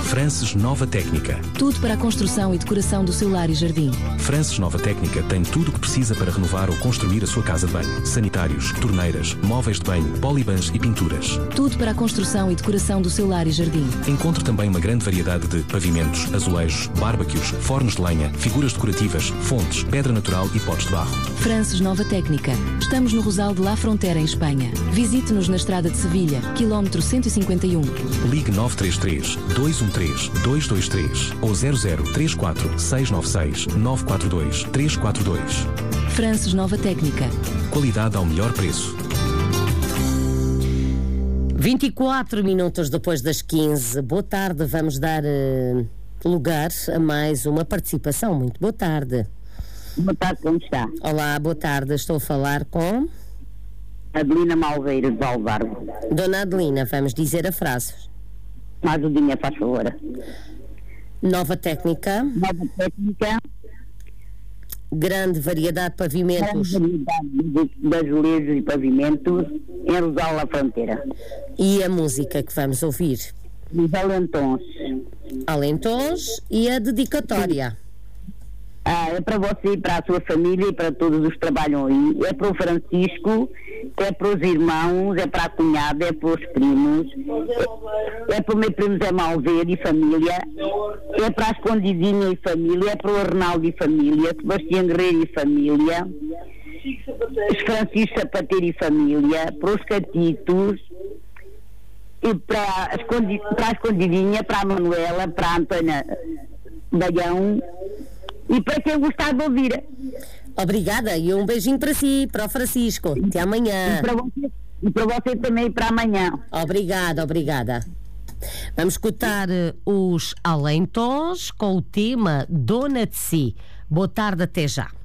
Frances Nova Técnica. Tudo para a construção e decoração do seu lar e jardim. Frances Nova Técnica tem tudo o que precisa para renovar ou construir a sua casa de banho. Sanitários, torneiras, móveis de banho, polibans e pinturas. Tudo para a construção e decoração do seu lar e jardim. Encontre também uma grande variedade de pavimentos, azulejos, barbecues, fornos de lenha, figuras decorativas, fontes, pedra natural e potes de barro. Frances Nova Técnica. Estamos no Rosal de La Frontera, em Espanha. Visite-nos na estrada de Sevilha, quilómetro 151. Ligue 933 213 223 ou 0034 696 942 342. Frances Nova Técnica. Qualidade ao melhor preço. 24 minutos depois das 15. Boa tarde, vamos dar lugar a mais uma participação. Muito boa tarde. Boa tarde, como está? Olá, boa tarde. Estou a falar com Adelina Malveira, de Valbarbo. Dona Adelina, vamos dizer a frase. Ajudinha, faz favor. Nova técnica. Nova técnica. Grande variedade de pavimentos. Grande variedade de azulejos e pavimentos em Rosal La Fronteira. E a música que vamos ouvir? Os Alentons. Alentons e a dedicatória. É para você, para a sua família e para todos os que trabalham aí. É para o Francisco, é para os irmãos, é para a cunhada, é para os primos, é para o meu primo Zé Malveira e família, é para a Escondidinha e família, é para o Arnaldo e família, Sebastião Guerreiro e família, Francisco Sapateiro e família, para os Catitos, e para a Escondidinha, para a Manuela, para a Antônia Baião. E para quem gostar de ouvir. Obrigada e um beijinho para si, para o Francisco. Até amanhã. E para você também e para amanhã. Obrigada. Vamos escutar os Alentons com o tema Dona de Si. Boa tarde, até já.